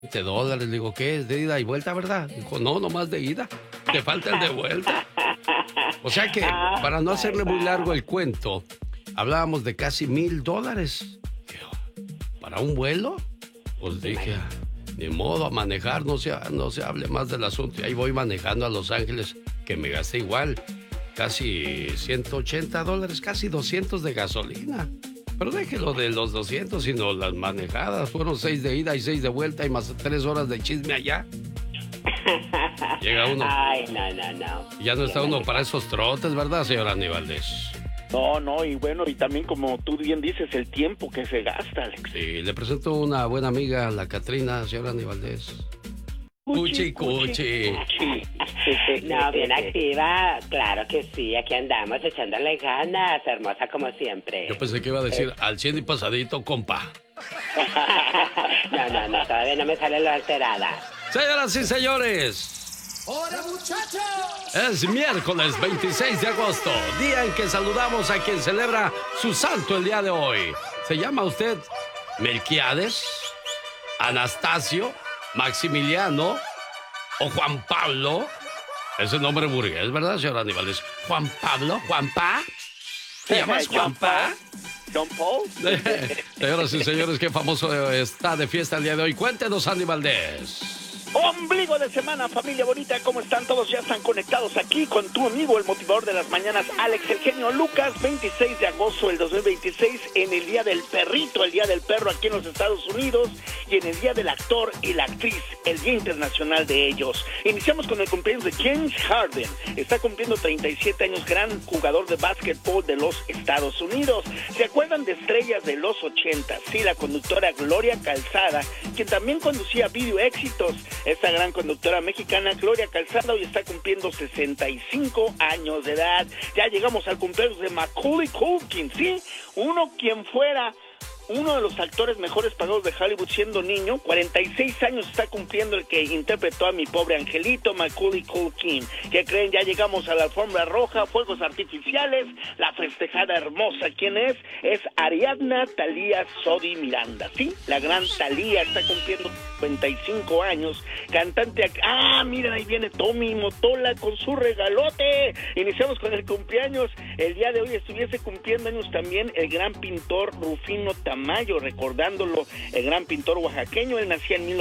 $20. Le digo, ¿qué es? ¿De ida y vuelta, verdad? Dijo, no, nomás de ida. Te falta el de vuelta. O sea que, para no hacerle muy largo el cuento, hablábamos de casi $1,000. ¿Para un vuelo? Pues dije, ni modo, a manejar, no se hable más del asunto. Y ahí voy manejando a Los Ángeles, que me gasté igual, casi $180, casi 200 de gasolina. Pero déjelo de los 200, sino las manejadas. Fueron 6 de ida y 6 de vuelta y más 3 horas de chisme allá. Llega uno. Ay, no. Ya no está uno para esos trotes, ¿verdad, señor Andy Valdés? No, y bueno, y también como tú bien dices, el tiempo que se gasta, Alex. Sí, le presento una buena amiga, la Catrina, señor Andy Valdés. Cuchi. No, bien activa, claro que sí, aquí andamos echándole ganas, hermosa como siempre. Yo pensé que iba a decir al 100 y pasadito, compa. No, todavía no me sale lo alterada. Señoras y señores, ¡Hola, muchachos! es miércoles 26 de agosto, día en que saludamos a quien celebra su santo el día de hoy. ¿Se llama usted Melquiades, Anastasio, Maximiliano o Juan Pablo? Ese nombre burgués, ¿verdad, señor Aníbales? ¿Juan Pablo? ¿Juanpa? ¿Te llamas Juanpa? ¿John Paul? Señoras y señores, qué famoso está de fiesta el día de hoy. Cuéntenos, Andy Valdés. Ombligo de semana, familia bonita, ¿cómo están todos? Ya están conectados aquí con tu amigo, el motivador de las mañanas, Alex el Genio Lucas. 26 de agosto del 2026, en el Día del Perrito, el Día del Perro aquí en los Estados Unidos, y en el Día del Actor y la Actriz, el Día Internacional de ellos. Iniciamos con el cumpleaños de James Harden. Está cumpliendo 37 años, gran jugador de básquetbol de los Estados Unidos. ¿Se acuerdan de estrellas de los 80? Sí, la conductora Gloria Calzada, quien también conducía Video Éxitos. Esta gran conductora mexicana, Gloria Calzada, hoy está cumpliendo 65 años de edad. Ya llegamos al cumpleaños de Macaulay Culkin, ¿sí? Quien fuera uno de los actores mejores pagados de Hollywood siendo niño. 46 años está cumpliendo el que interpretó a mi pobre angelito, Macaulay Culkin. ¿Qué creen? Ya llegamos a la alfombra roja, fuegos artificiales, la festejada hermosa. ¿Quién es? Es Ariadna Thalía Sodi Miranda, ¿sí? La gran Thalía está cumpliendo 55 años. Cantante... mira, ahí viene Tommy Motola con su regalote. Iniciamos con el cumpleaños. El día de hoy estuviese cumpliendo años también el gran pintor Rufino Tamayo, recordándolo, el gran pintor oaxaqueño. Él nacía en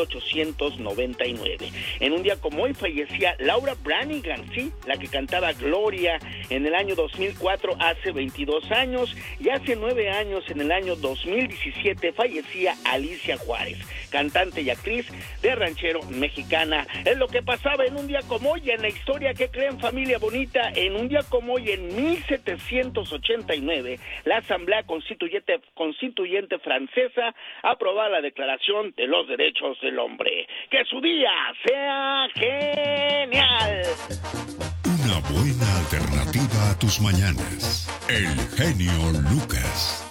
1899. En un día como hoy fallecía Laura Branigan, ¿sí? La que cantaba Gloria en el año 2004, hace 22 años. Y hace 9 años, en el año 2017, fallecía Alicia Juárez, cantante y actriz de ranchero mexicana. Es lo que pasaba en un día como hoy en la historia. ¿Qué creen, familia bonita? En un día como hoy, en 1789, la Asamblea Constituyente Francesa aprobaba la Declaración de los Derechos del Hombre. ¡Que su día sea genial! Una buena alternativa a tus mañanas. El Genio Lucas.